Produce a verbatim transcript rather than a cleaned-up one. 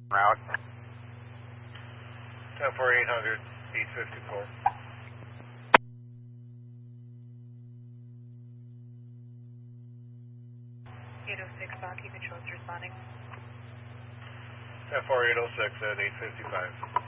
Route. ten four eight hundred, eight fifty-four. eight oh six, Baki, controls responding. ten four eight oh six at eight fifty-five.